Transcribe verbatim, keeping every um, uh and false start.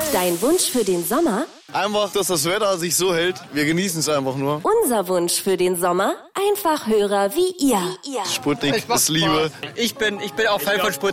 Dein Wunsch für den Sommer? Einfach, dass das Wetter sich so hält. Wir genießen es einfach nur. Unser Wunsch für den Sommer? Einfach Hörer wie ihr. Sputnik ist Liebe. Ich bin, ich bin auch Fan von Sputnik.